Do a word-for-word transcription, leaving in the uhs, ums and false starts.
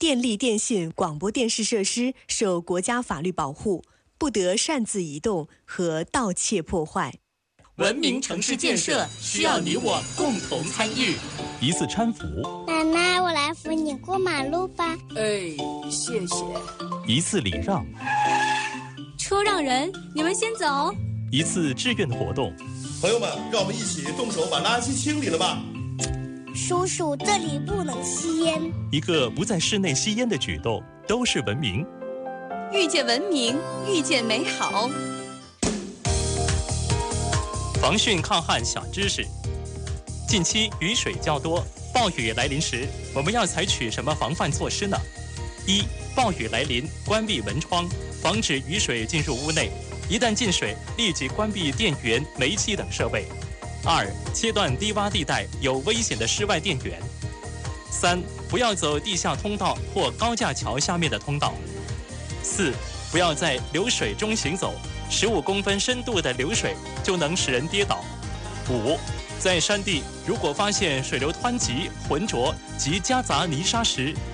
电力、电信、广播电视设施受国家法律保护，不得擅自移动和盗窃破坏。 文明城市建设需要你我共同参与。 一次搀扶， 妈妈，我来扶你过马路吧。 哎，谢谢。 一次礼让， 车让人，你们先走。 一次志愿活动， 朋友们，让我们一起动手把垃圾清理了吧。 叔叔，这里不能吸烟。 一个不在室内吸烟的举动，都是文明。 遇见文明，遇见美好。 防汛抗旱小知识：近期雨水较多，暴雨来临时，我们要采取什么防范措施呢？一、暴雨来临，关闭门窗，防止雨水进入屋内。一旦进水，立即关闭电源、煤气等设备。二、切断低洼地带有危险的室外电源。三、不要走地下通道或高架桥下面的通道。四、不要在流水中行走，十五公分深度的流水就能使人跌倒。五、在山地如果发现水流湍急、浑浊及夹杂泥沙时，